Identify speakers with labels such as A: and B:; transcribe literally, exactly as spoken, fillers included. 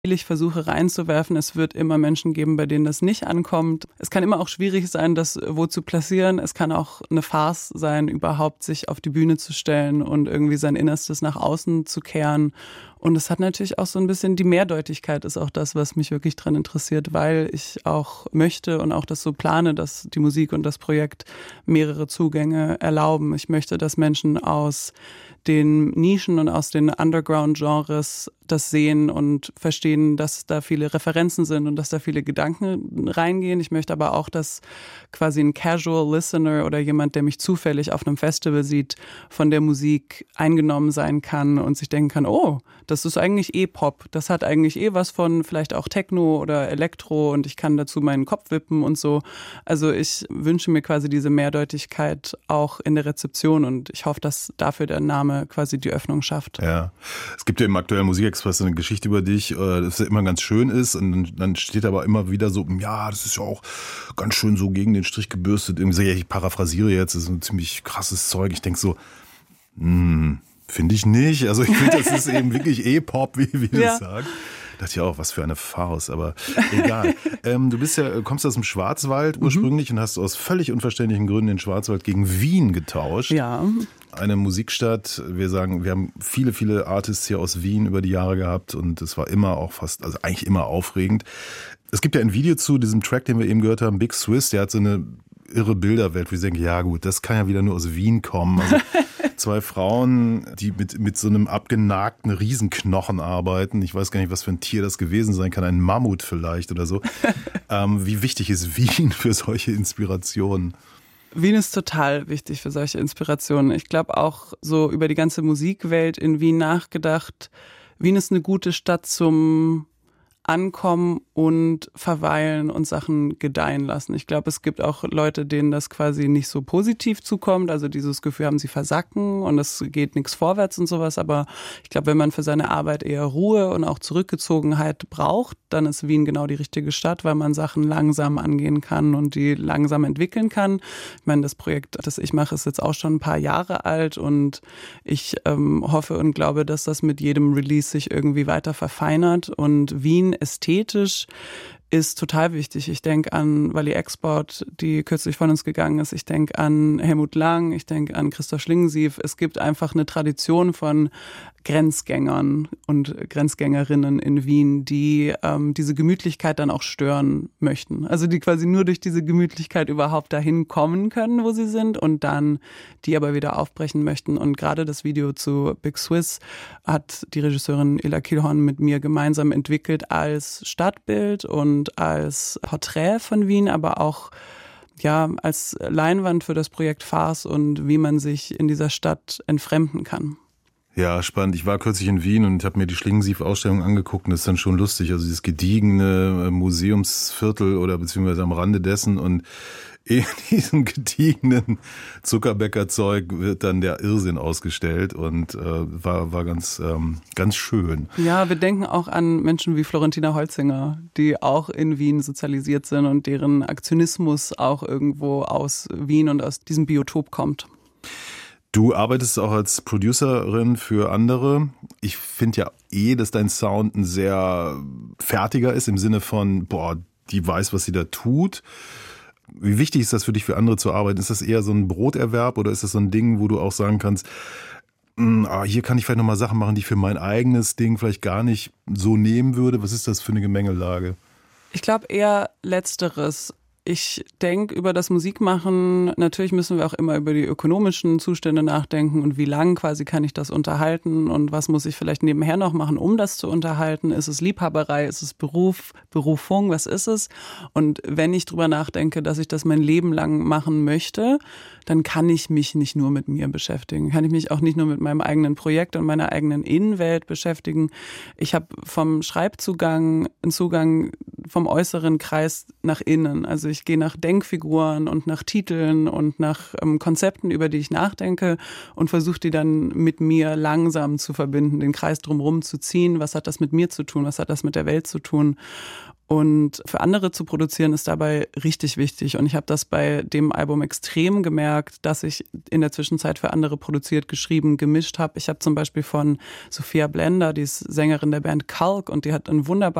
A: ich versuche reinzuwerfen. Es wird immer Menschen geben, bei denen das nicht ankommt. Es kann immer auch schwierig sein, das wo zu platzieren. Es kann auch eine Farce sein, überhaupt sich auf die Bühne zu stellen und irgendwie sein Innerstes nach außen zu kehren. Und es hat natürlich auch so ein bisschen die Mehrdeutigkeit ist auch das, was mich wirklich dran interessiert, weil ich auch möchte und auch das so plane, dass die Musik und das Projekt mehrere Zugänge erlauben. Ich möchte, dass Menschen aus den Nischen und aus den Underground-Genres das sehen und verstehen, dass da viele Referenzen sind und dass da viele Gedanken reingehen. Ich möchte aber auch, dass quasi ein Casual Listener oder jemand, der mich zufällig auf einem Festival sieht, von der Musik eingenommen sein kann und sich denken kann, oh, das ist eigentlich eh Pop. Das hat eigentlich eh was von vielleicht auch Techno oder Elektro und ich kann dazu meinen Kopf wippen und so. Also ich wünsche mir quasi diese Mehrdeutigkeit auch in der Rezeption und ich hoffe, dass dafür der Name quasi die Öffnung schafft.
B: Ja, es gibt ja im aktuellen Musikexpress eine Geschichte über dich, dass ja immer ganz schön ist und dann steht aber immer wieder so, ja, das ist ja auch ganz schön so gegen den Strich gebürstet. Ich paraphrasiere jetzt, das ist ein ziemlich krasses Zeug. Ich denke so, hm, finde ich nicht. Also ich finde, das ist eben wirklich E-Pop, wie, wie du
A: ja.
B: es sagst. Da dachte ich auch, was für eine Farce, aber egal. ähm, du bist ja, kommst aus dem Schwarzwald ursprünglich mhm. und hast aus völlig unverständlichen Gründen den Schwarzwald gegen Wien getauscht.
A: Ja.
B: Eine Musikstadt, wir sagen, wir haben viele, viele Artists hier aus Wien über die Jahre gehabt und es war immer auch fast, also eigentlich immer aufregend. Es gibt ja ein Video zu diesem Track, den wir eben gehört haben, Big Swiss, der hat so eine irre Bilderwelt, wo ich denke, ja gut, das kann ja wieder nur aus Wien kommen. Also zwei Frauen, die mit, mit so einem abgenagten Riesenknochen arbeiten. Ich weiß gar nicht, was für ein Tier das gewesen sein kann, ein Mammut vielleicht oder so. ähm, wie wichtig ist Wien für solche Inspirationen?
A: Wien ist total wichtig für solche Inspirationen. Ich glaube auch so über die ganze Musikwelt in Wien nachgedacht. Wien ist eine gute Stadt zum Ankommen und verweilen und Sachen gedeihen lassen. Ich glaube, es gibt auch Leute, denen das quasi nicht so positiv zukommt, also dieses Gefühl haben, sie versacken und es geht nichts vorwärts und sowas, aber ich glaube, wenn man für seine Arbeit eher Ruhe und auch Zurückgezogenheit braucht, dann ist Wien genau die richtige Stadt, weil man Sachen langsam angehen kann und die langsam entwickeln kann. Ich meine, das Projekt, das ich mache, ist jetzt auch schon ein paar Jahre alt und ich ähm, hoffe und glaube, dass das mit jedem Release sich irgendwie weiter verfeinert und Wien ästhetisch ist total wichtig. Ich denke an Wally Export, die kürzlich von uns gegangen ist. Ich denke an Helmut Lang, ich denke an Christoph Schlingensief. Es gibt einfach eine Tradition von Grenzgängern und Grenzgängerinnen in Wien, die ähm, diese Gemütlichkeit dann auch stören möchten. Also die quasi nur durch diese Gemütlichkeit überhaupt dahin kommen können, wo sie sind und dann die aber wieder aufbrechen möchten. Und gerade das Video zu Big Swiss hat die Regisseurin Ila Kielhorn mit mir gemeinsam entwickelt als Stadtbild und als Porträt von Wien, aber auch ja als Leinwand für das Projekt Farce und wie man sich in dieser Stadt entfremden kann.
B: Ja, spannend. Ich war kürzlich in Wien und habe mir die Schlingensief-Ausstellung angeguckt und das ist dann schon lustig. Also dieses gediegene Museumsviertel oder beziehungsweise am Rande dessen und in diesem gediegenen Zuckerbäckerzeug wird dann der Irrsinn ausgestellt und äh, war war ganz ähm, ganz schön.
A: Ja, wir denken auch an Menschen wie Florentina Holzinger, die auch in Wien sozialisiert sind und deren Aktionismus auch irgendwo aus Wien und aus diesem Biotop kommt.
B: Du arbeitest auch als Producerin für andere. Ich finde ja eh, dass dein Sound ein sehr fertiger ist im Sinne von, boah, die weiß, was sie da tut. Wie wichtig ist das für dich, für andere zu arbeiten? Ist das eher so ein Broterwerb oder ist das so ein Ding, wo du auch sagen kannst, ah, hier kann ich vielleicht nochmal Sachen machen, die ich für mein eigenes Ding vielleicht gar nicht so nehmen würde? Was ist das für eine Gemengelage?
A: Ich glaube eher Letzteres. Ich denke über das Musikmachen, natürlich müssen wir auch immer über die ökonomischen Zustände nachdenken und wie lang quasi kann ich das unterhalten und was muss ich vielleicht nebenher noch machen, um das zu unterhalten. Ist es Liebhaberei, ist es Beruf, Berufung, was ist es? Und wenn ich drüber nachdenke, dass ich das mein Leben lang machen möchte, dann kann ich mich nicht nur mit mir beschäftigen, kann ich mich auch nicht nur mit meinem eigenen Projekt und meiner eigenen Innenwelt beschäftigen. Ich habe vom Schreibzugang einen Zugang vom äußeren Kreis nach innen. Also ich gehe nach Denkfiguren und nach Titeln und nach ähm, Konzepten, über die ich nachdenke und versuche die dann mit mir langsam zu verbinden, den Kreis drumherum zu ziehen. Was hat das mit mir zu tun? Was hat das mit der Welt zu tun? Und für andere zu produzieren ist dabei richtig wichtig. Und ich habe das bei dem Album extrem gemerkt, dass ich in der Zwischenzeit für andere produziert, geschrieben, gemischt habe. Ich habe zum Beispiel von Sophia Blender, die ist Sängerin der Band Kalk, und die hat ein wunderbares